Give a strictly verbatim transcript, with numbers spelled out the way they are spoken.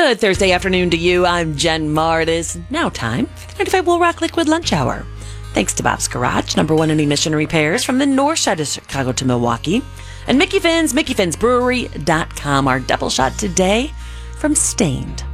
Good Thursday afternoon to you. I'm Jen Marr. It is now time for the ninety-five Will Rock Liquid Lunch Hour. Thanks to Bob's Garage, number one in emission repairs from the north side of Chicago to Milwaukee. And Mickey Finn's, mickey fins brewery dot com. Our double shot today from Stained.